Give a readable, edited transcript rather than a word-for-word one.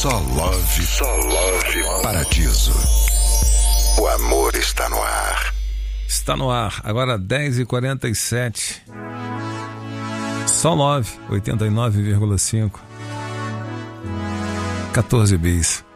Só Love Paradiso. O amor está no ar. Está no ar, agora 10h47. Só Love, 89,5. 14 bis.